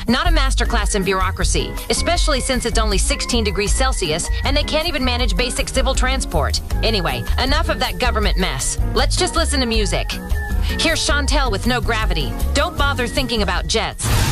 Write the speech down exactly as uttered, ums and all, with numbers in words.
Not a masterclass in bureaucracy, especially since it's only sixteen degrees Celsius and they can't even manage basic civil transport. Anyway, enough of that government mess. Let's just listen to music. Here's Chantel with No Gravity. Don't bother thinking about jets.